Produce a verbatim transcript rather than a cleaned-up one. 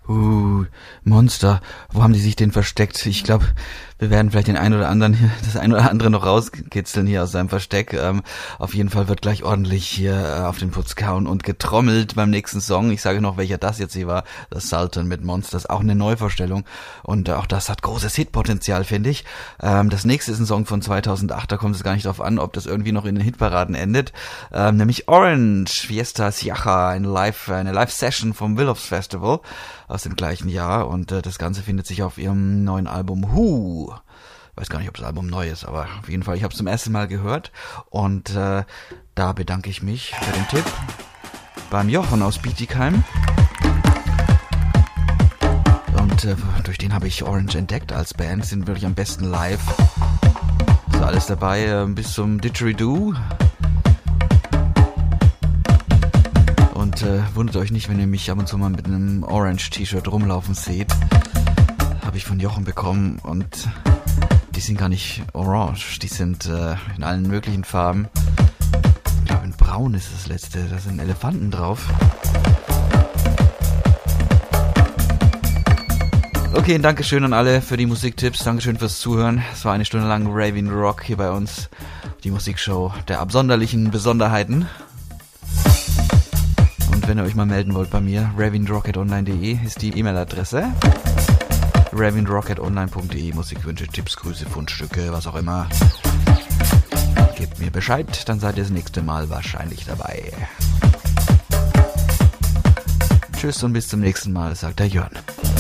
Uh, Monster. Wo haben die sich denn versteckt? Ich glaube, wir werden vielleicht den einen oder anderen, das ein oder andere noch rauskitzeln hier aus seinem Versteck. Ähm, auf jeden Fall wird gleich ordentlich hier äh, auf den Putz gehauen und getrommelt beim nächsten Song. Ich sage noch, welcher das jetzt hier war. The Sultan mit Monsters. Auch eine Neuvorstellung. Und äh, auch das hat großes Hitpotenzial, finde ich. Ähm, das nächste ist ein Song von zweitausendacht. Da kommt es gar nicht drauf an, ob das irgendwie noch in den Hitparaden endet. Ähm, nämlich Orange, Fiesta Siacha, eine Live, eine Live-Session vom Willows Festival aus dem gleichen Jahr, und äh, das Ganze findet sich auf ihrem neuen Album Who. Weiß gar nicht, ob das Album neu ist, aber auf jeden Fall, ich habe es zum ersten Mal gehört, und äh, da bedanke ich mich für den Tipp beim Jochen aus Bietigheim. Und äh, durch den habe ich Orange entdeckt als Band, sind wirklich am besten live. Ist alles dabei, äh, bis zum Didgeridoo. Und äh, wundert euch nicht, wenn ihr mich ab und zu mal mit einem Orange-T-Shirt rumlaufen seht. Habe ich von Jochen bekommen, und die sind gar nicht orange. Die sind äh, in allen möglichen Farben. Ich glaube, in braun ist das letzte. Da sind Elefanten drauf. Okay, ein Dankeschön an alle für die Musiktipps. Dankeschön fürs Zuhören. Es war eine Stunde lang Raving Rock hier bei uns. Die Musikshow der absonderlichen Besonderheiten. Wenn ihr euch mal melden wollt bei mir, ravindrock at online punkt de ist die E-Mail-Adresse. ravindrock at online punkt de, Musikwünsche, Tipps, Grüße, Fundstücke, was auch immer. Gebt mir Bescheid, dann seid ihr das nächste Mal wahrscheinlich dabei. Tschüss und bis zum nächsten Mal, sagt der Jörn.